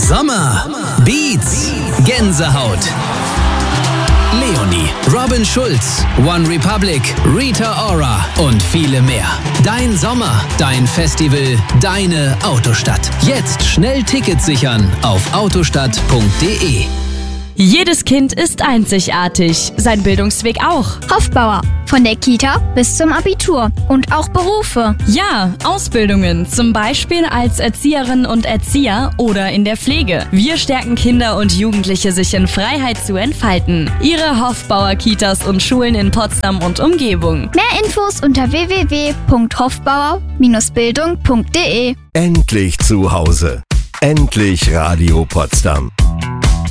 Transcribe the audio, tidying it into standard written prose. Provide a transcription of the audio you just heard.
Sommer, Beats, Gänsehaut. Leonie, Robin Schulz, One Republic, Rita Ora und viele mehr. Dein Sommer, dein Festival, deine Autostadt. Jetzt schnell Tickets sichern auf autostadt.de. Jedes Kind ist einzigartig, sein Bildungsweg auch. Hofbauer, von der Kita bis zum Abitur und auch Berufe. Ja, Ausbildungen, zum Beispiel als Erzieherin und Erzieher oder in der Pflege. Wir stärken Kinder und Jugendliche, sich in Freiheit zu entfalten. Ihre Hofbauer Kitas und Schulen in Potsdam und Umgebung. Mehr Infos unter www.hofbauer-bildung.de. Endlich zu Hause. Endlich Radio Potsdam.